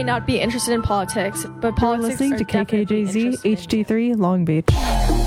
may not be interested in politics, but You're politics listening are to definitely KKJZ interesting. HD3 Long Beach.